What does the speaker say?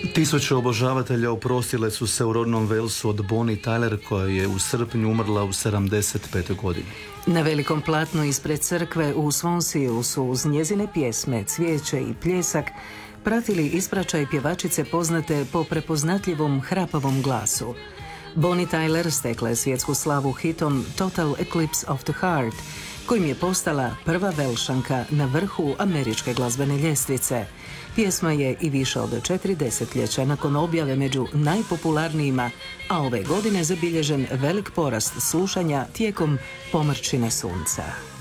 Tisuće obožavatelja oprostile su se u rodnom Walesu od Bonnie Tyler, koja je u srpnju umrla u 75. godini. Na velikom platnu ispred crkve u Swansea su uz njezine pjesme, cvijeće i pljesak pratili ispraćaj pjevačice poznate po prepoznatljivom hrapavom glasu. Bonnie Tyler stekla je svjetsku slavu hitom Total Eclipse of the Heart, kojim je postala prva Velšanka na vrhu američke glazbene ljestvice. Pjesma je i više od 4 desetljeća nakon objave među najpopularnijima, a ove godine zabilježen velik porast slušanja tijekom pomrčine sunca.